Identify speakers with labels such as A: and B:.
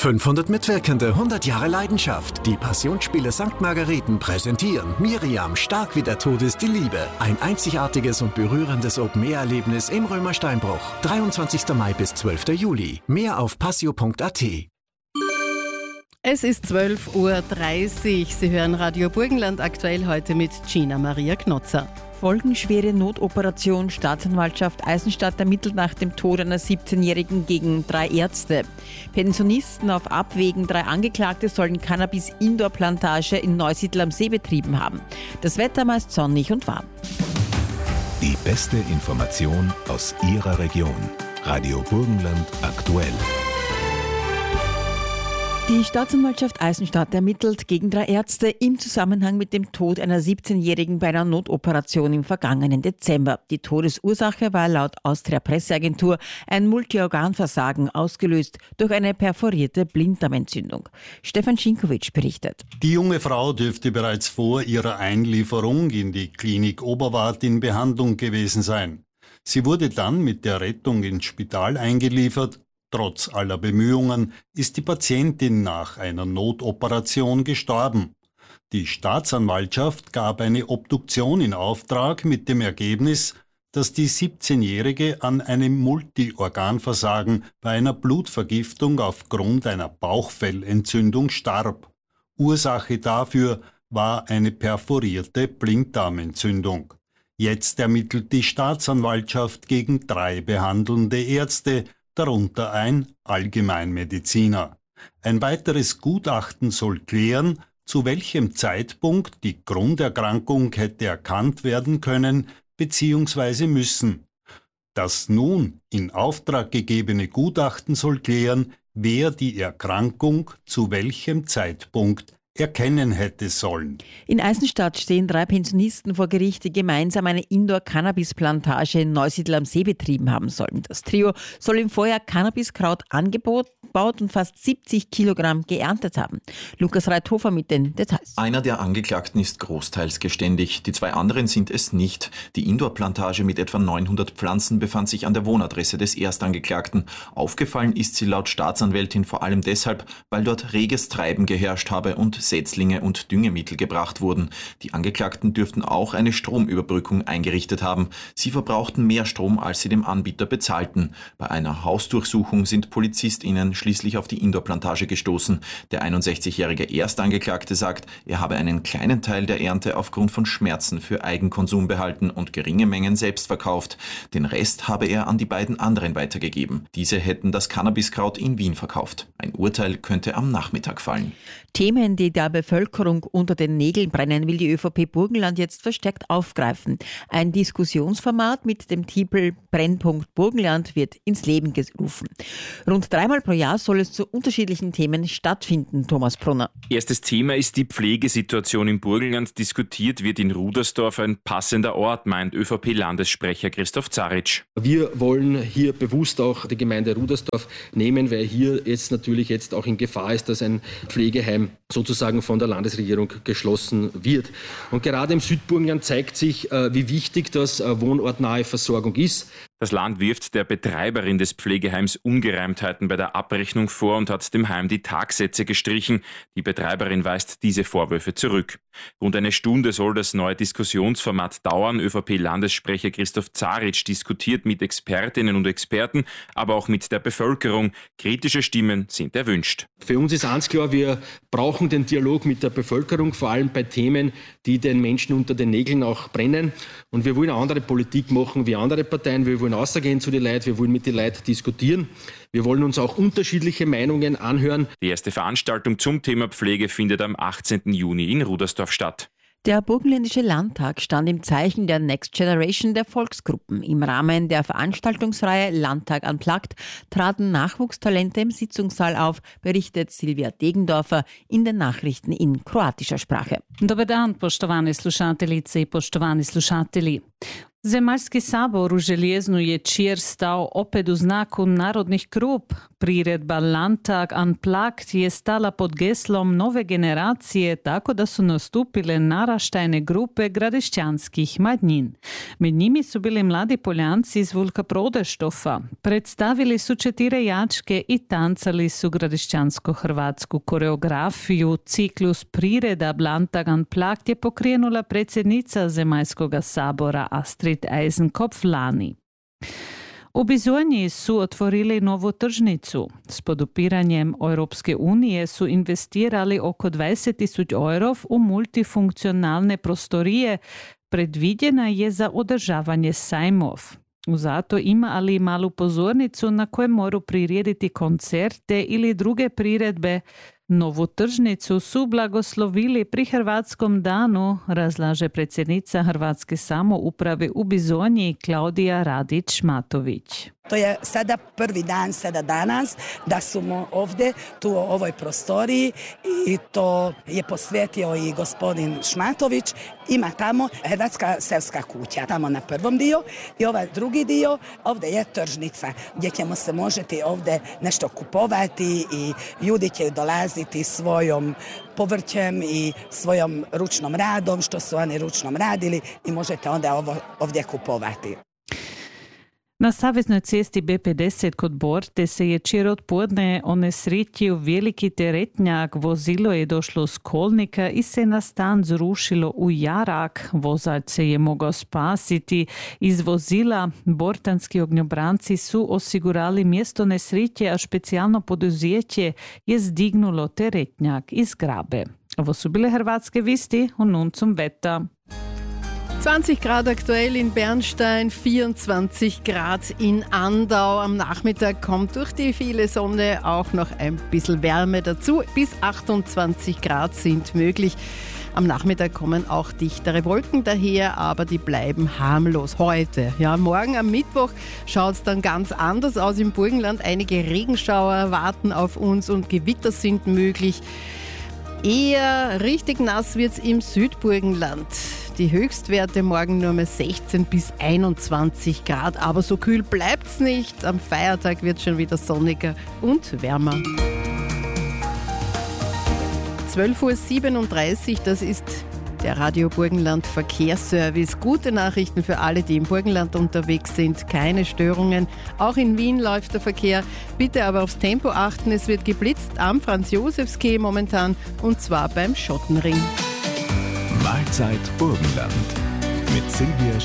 A: 500 Mitwirkende, 100 Jahre Leidenschaft. Die Passionsspiele St. Margareten präsentieren Miriam, stark wie der Tod ist die Liebe. Ein einzigartiges und berührendes Open-Air-Erlebnis im Römersteinbruch. 23. Mai bis 12. Juli. Mehr auf passio.at.
B: Es ist 12.30 Uhr. Sie hören Radio Burgenland aktuell heute mit Gina Maria Knotzer.
C: Folgenschwere Notoperation. Staatsanwaltschaft Eisenstadt ermittelt nach dem Tod einer 17-Jährigen gegen 3 Ärzte. Pensionisten auf Abwägen. 3 Angeklagte sollen Cannabis-Indoor-Plantage in Neusiedl am See betrieben haben. Das Wetter meist sonnig und warm.
D: Die beste Information aus Ihrer Region. Radio Burgenland aktuell.
C: Die Staatsanwaltschaft Eisenstadt ermittelt gegen 3 Ärzte im Zusammenhang mit dem Tod einer 17-Jährigen bei einer Notoperation im vergangenen Dezember. Die Todesursache war laut Austria Presseagentur ein Multiorganversagen, ausgelöst durch eine perforierte Blinddarmentzündung. Stefan Schinkowitsch berichtet.
E: Die junge Frau dürfte bereits vor ihrer Einlieferung in die Klinik Oberwart in Behandlung gewesen sein. Sie wurde dann mit der Rettung ins Spital eingeliefert. Trotz aller Bemühungen ist die Patientin nach einer Notoperation gestorben. Die Staatsanwaltschaft gab eine Obduktion in Auftrag mit dem Ergebnis, dass die 17-Jährige an einem Multiorganversagen bei einer Blutvergiftung aufgrund einer Bauchfellentzündung starb. Ursache dafür war eine perforierte Blinddarmentzündung. Jetzt ermittelt die Staatsanwaltschaft gegen 3 behandelnde Ärzte, darunter ein Allgemeinmediziner. Ein weiteres Gutachten soll klären, zu welchem Zeitpunkt die Grunderkrankung hätte erkannt werden können bzw. müssen. Das nun in Auftrag gegebene Gutachten soll klären, wer die Erkrankung zu welchem Zeitpunkt erkennen hätte sollen.
C: In Eisenstadt stehen 3 Pensionisten vor Gericht, die gemeinsam eine Indoor-Cannabis-Plantage in Neusiedl am See betrieben haben sollen. Das Trio soll im Vorjahr Cannabiskraut angebaut und fast 70 Kilogramm geerntet haben. Lukas Reithofer mit den Details.
F: Einer der Angeklagten ist großteils geständig, die 2 anderen sind es nicht. Die Indoor-Plantage mit etwa 900 Pflanzen befand sich an der Wohnadresse des Erstangeklagten. Aufgefallen ist sie laut Staatsanwältin vor allem deshalb, weil dort reges Treiben geherrscht habe und Setzlinge und Düngemittel gebracht wurden. Die Angeklagten dürften auch eine Stromüberbrückung eingerichtet haben. Sie verbrauchten mehr Strom, als sie dem Anbieter bezahlten. Bei einer Hausdurchsuchung sind PolizistInnen schließlich auf die Indoor-Plantage gestoßen. Der 61-jährige Erstangeklagte sagt, er habe einen kleinen Teil der Ernte aufgrund von Schmerzen für Eigenkonsum behalten und geringe Mengen selbst verkauft. Den Rest habe er an die beiden anderen weitergegeben. Diese hätten das Cannabiskraut in Wien verkauft. Ein Urteil könnte am Nachmittag fallen.
C: Themen, die der Bevölkerung unter den Nägeln brennen, will die ÖVP Burgenland jetzt verstärkt aufgreifen. Ein Diskussionsformat mit dem Titel Brennpunkt Burgenland wird ins Leben gerufen. Rund 3-mal pro Jahr soll es zu unterschiedlichen Themen stattfinden, Thomas Brunner.
G: Erstes Thema ist die Pflegesituation im Burgenland. Diskutiert wird in Rudersdorf ein passender Ort, meint ÖVP-Landessprecher Christoph Zaric.
H: Wir wollen hier bewusst auch die Gemeinde Rudersdorf nehmen, weil hier jetzt natürlich auch in Gefahr ist, dass ein Pflegeheim sozusagen von der Landesregierung geschlossen wird. Und gerade im Südburgenland zeigt sich, wie wichtig das wohnortnahe Versorgung ist.
G: Das Land wirft der Betreiberin des Pflegeheims Ungereimtheiten bei der Abrechnung vor und hat dem Heim die Tagsätze gestrichen. Die Betreiberin weist diese Vorwürfe zurück. Rund eine Stunde soll das neue Diskussionsformat dauern. ÖVP-Landessprecher Christoph Zaric diskutiert mit Expertinnen und Experten, aber auch mit der Bevölkerung. Kritische Stimmen sind erwünscht.
H: Für uns ist eins klar, wir brauchen den Dialog mit der Bevölkerung, vor allem bei Themen, die den Menschen unter den Nägeln auch brennen. Und wir wollen eine andere Politik machen wie andere Parteien. Wir wollen rausgehen zu den Leuten, wir wollen mit den Leuten diskutieren. Wir wollen uns auch unterschiedliche Meinungen anhören.
G: Die erste Veranstaltung zum Thema Pflege findet am 18. Juni in Rudersdorf statt.
C: Der Burgenländische Landtag stand im Zeichen der Next Generation der Volksgruppen. Im Rahmen der Veranstaltungsreihe Landtag Unplugged traten Nachwuchstalente im Sitzungssaal auf, berichtet Silvia Degendorfer in den Nachrichten in kroatischer Sprache.
I: Dobar dan, poštovani slušateljice i poštovani slušatelji. Zemaljski sabor u Željeznu je čir stao opet u znaku narodnih grup. Priredba Landtag Unplugged je stala pod geslom nove generacije, tako da su nastupile naraštajne grupe gradišćanskih manjin. Med njimi su bili mladi Poljanci iz Vulka Prodeštofa. Predstavili su 4 jačke i tancali su gradišćansko-hrvatsku koreografiju. Ciklus prireda Landtag Unplugged je pokrenula predsjednica Zemaljskog sabora Astrid Eisenkopf lani. U Bizonji su otvorili novu tržnicu. S podupiranjem Europske unije su investirali oko 20.000 eurov u multifunkcionalne prostorije. Predviđena je za održavanje sajmov. Zato ima ali i malu pozornicu na kojoj moru prirediti koncerte ili druge priredbe. Novu tržnicu su blagoslovili pri Hrvatskom danu, razlaže predsjednica Hrvatske samouprave u Bizonji Klaudija Radić-Matović.
J: To je sada prvi dan, sada danas, da smo ovdje, tu u ovoj prostoriji i to je posvetio i gospodin Šmatović. Ima tamo Hrvatska selska kuća, tamo na prvom dio i ovaj drugi dio, ovdje je tržnica gdje ćemo se možete ovdje nešto kupovati i ljudi će dolaziti svojom povrćem i svojom ručnom radom, što su oni ručnom radili i možete onda ovdje kupovati.
I: Na Saveznoj cesti B50 kod Borte se je čir odpodne onesretio veliki teretnjak. Vozilo je došlo s kolnika i se na stan zrušilo u jarak. Vozač se je mogao spasiti iz vozila. Bortanski ognjobranci su osigurali mjesto nesreće, a specijalno poduzeće je zdignulo teretnjak iz grabe. Ovo su bile hrvatske vesti u Nuncum Veta.
B: 20 Grad aktuell in Bernstein, 24 Grad in Andau. Am Nachmittag kommt durch die viele Sonne auch noch ein bisschen Wärme dazu. Bis 28 Grad sind möglich. Am Nachmittag kommen auch dichtere Wolken daher, aber die bleiben harmlos heute. Ja, morgen am Mittwoch schaut es dann ganz anders aus im Burgenland. Einige Regenschauer warten auf uns und Gewitter sind möglich. Eher richtig nass wird es im Südburgenland. Die Höchstwerte morgen nur mehr 16 bis 21 Grad, aber so kühl bleibt's nicht. Am Feiertag wird es schon wieder sonniger und wärmer. 12:37 Uhr, das ist der Radio Burgenland Verkehrsservice. Gute Nachrichten für alle, die im Burgenland unterwegs sind. Keine Störungen. Auch in Wien läuft der Verkehr. Bitte aber aufs Tempo achten. Es wird geblitzt am Franz-Josefs-Quai momentan und zwar beim Schottenring.
D: Mahlzeit Burgenland mit Silvia